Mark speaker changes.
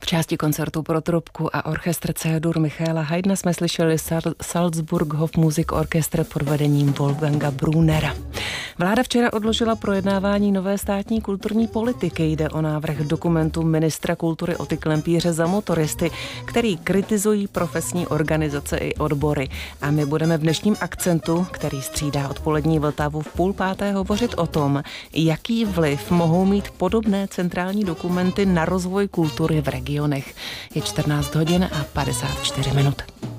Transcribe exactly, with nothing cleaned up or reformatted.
Speaker 1: části koncertu pro trubku a orchestr C-dur Michaela Haydna jsme slyšeli Salzburg Hofmusik Orchestr pod vedením Wolfganga Brunera. Vláda včera odložila projednávání nové státní kulturní politiky. Jde o návrh dokumentu ministra kultury Oty Klempíře za motoristy, který kritizují profesní organizace i odbory. A my budeme v dnešním akcentu, který střídá odpolední Vltavu v půl páté, hovořit o tom, jaký vliv mohou mít podobné centrální dokumenty na rozvoj kultury v regionech. Je čtrnáct hodin a padesát čtyři minut.